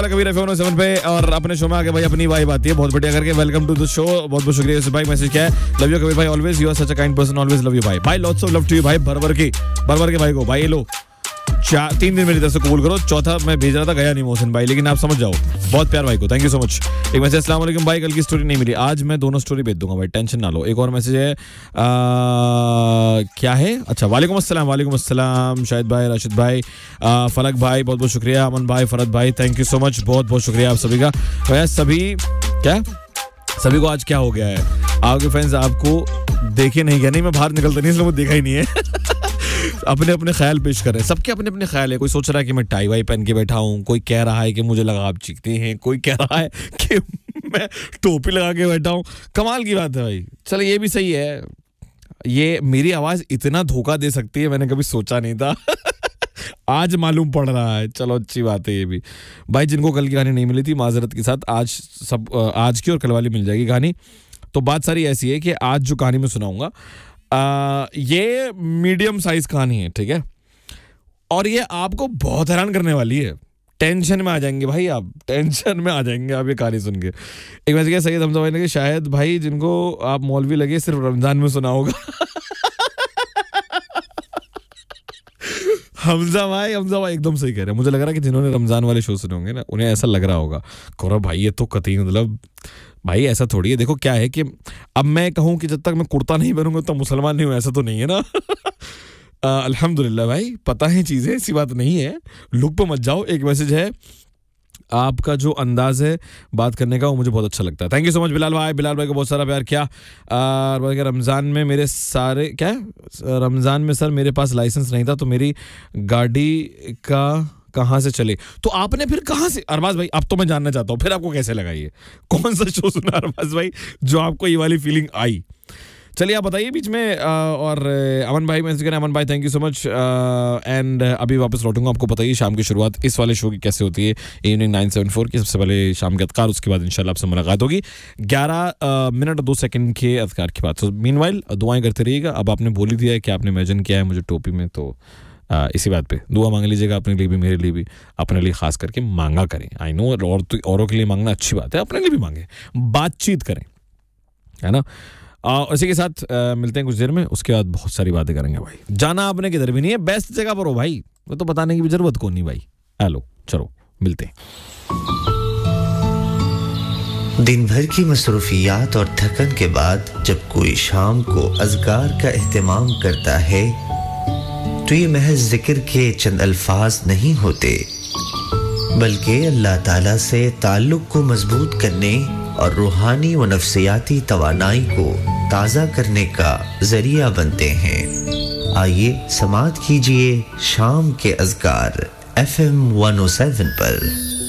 वाला कबीर एफएम 107 पे और अपने शो में आके भाई अपनी वाइब आती है बहुत बढ़िया करके। Welcome to the show. बहुत बहुत शुक्रिया यूसुफ भाई। मैसेज क्या है? लव यू कबीर भाई, always you are such a kind person, always love you भाई। भाई lots of love to you भाई, भर के भाई को भाई लो 3 दिन मेरी तरफ से कबूल करो। चौथा मैं भेज रहा था, गया नहीं मोहसिन भाई, लेकिन आप समझ जाओ। बहुत प्यार भाई को, थैंक यू सो मच। एक मैसेज, अस्सलाम वालेकुम भाई, कल की स्टोरी नहीं मिली, आज मैं दोनों स्टोरी भेज दूंगा भाई, टेंशन ना लो। एक और मैसेज है, क्या है? अच्छा, वालेकुम अस्सलाम शाहिद भाई, राशिद भाई, फलक भाई, बहुत बहुत शुक्रिया। अमन भाई, फरद भाई, थैंक यू सो मच, बहुत बहुत शुक्रिया आप सभी का। भैया सभी को आज क्या हो गया है? आपके फैंस आपको देखे नहीं गया? नहीं, मैं बाहर निकलता नहीं इसलिए मुझे देखा ही नहीं है। अपने अपने ख्याल पेश कर रहे हैं, सबके अपने अपने ख्याल है। कोई सोच रहा है कि मैं टाई वाई पहन के बैठा हूँ, कोई कह रहा है कि मुझे लगा आप चीखते हैं, कोई कह रहा है कि मैं टोपी लगा के बैठा हूँ। कमाल की बात है भाई। चलो ये भी सही है, ये मेरी आवाज इतना धोखा दे सकती है मैंने कभी सोचा नहीं था। आज मालूम पड़ रहा है। चलो अच्छी बात है ये भी। भाई जिनको कल की कहानी नहीं मिली थी, माजरत के साथ आज की और कल वाली मिल जाएगी कहानी। तो बात सारी ऐसी है कि आज जो कहानी मैं सुनाऊंगा ये मीडियम साइज कहानी है, ठीक है, और ये आपको बहुत हैरान करने वाली है। टेंशन में आ जाएंगे भाई, आप टेंशन में आ जाएंगे आप ये कहानी सुन के। एक मैसेज क्या, सैयद हमजा भाई ने, शायद भाई जिनको आप मौलवी लगे सिर्फ रमजान में सुना होगा। हमजा भाई एकदम सही कह रहे हैं। मुझे लग रहा है कि जिन्होंने रमजान वाले शो सुने होंगे ना, उन्हें ऐसा लग रहा होगा कौरव भाई ये तो कतई, मतलब भाई ऐसा थोड़ी है। देखो क्या है कि अब मैं कहूँ कि जब तक मैं कुर्ता नहीं पहनूंगा तो मुसलमान नहीं हूँ, ऐसा तो नहीं है ना। अल्हम्दुलिल्लाह भाई, पता है चीजें, ऐसी बात नहीं है। लुक पे मत जाओ। एक मैसेज है, आपका जो अंदाज है बात करने का वो मुझे बहुत अच्छा लगता है। Thank you so much Bilal भाई को बहुत सारा प्यार। क्या रमजान में मेरे सारे रमजान में सर मेरे पास लाइसेंस नहीं था तो मेरी गाड़ी का कहाँ से चले? तो आपने फिर कहाँ से? अरबाज भाई अब तो मैं जानना चाहता हूँ फिर आपको कैसे लगा, ये कौन सा शो सुना अरबाज भाई जो आपको ये वाली फीलिंग आई? चलिए आप बताइए बीच में। और अमन भाई मैसेज करें, अमन भाई thank you so much. And अभी वापस लौटूंगा। आपको पता ही शाम की शुरुआत इस वाले शो की कैसे होती है, इवनिंग 974 की। सबसे पहले शाम के अज़कार, उसके बाद इंशाल्लाह आपसे मुलाकात होगी 11 मिनट और 2 सेकंड के अज़कार की बात। तो मीनवाइल दुआएं करते रहिएगा। अब आपने बोल ही दिया है कि आपने इमेजिन किया है मुझे टोपी में, तो इसी बात पे दुआ मांग लीजिएगा, अपने लिए भी मेरे लिए भी। अपने लिए खास करके मांगा करें। आई नो औरों के लिए मांगना अच्छी बात है, अपने लिए भी मांगे, बातचीत करें, है ना। इसी के साथ मिलते हैं कुछ देर में, उसके बाद बहुत सारी बातें करेंगे भाई। जाना आपने किधर भी नहीं है, बेस्ट जगह पर हो भाई, वो तो बताने की भी जरूरत को नहीं भाई। हेलो, चलो मिलते हैं। दिन भर की मसरूफियात और थकन के बाद जब कोई शाम को अज़कार का एहतमाम करता है तो ये महज जिक्र के चंद अल्फाज नहीं होते, बल्कि अल्लाह ताला से ताल्लुक़ को मजबूत करने और रूहानी व नफ्सियाती तवानाई को ताज़ा करने का ज़रिया बनते हैं। आइए समाअत कीजिए शाम के अज़कार FM 107 पर।